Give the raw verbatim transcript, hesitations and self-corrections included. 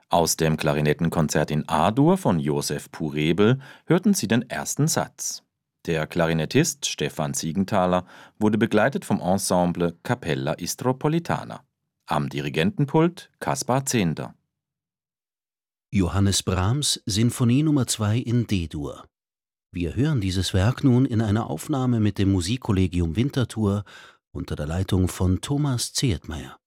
Aus dem Klarinettenkonzert in A-Dur von Josef Purebel hörten Sie den ersten Satz. Der Klarinettist Stefan Siegenthaler wurde begleitet vom Ensemble Capella Istropolitana. Am Dirigentenpult Kaspar Zehnder. Johannes Brahms Sinfonie Nummer zwei in D-Dur. Wir hören dieses Werk nun in einer Aufnahme mit dem Musikkollegium Winterthur unter der Leitung von Thomas Zehetmeier.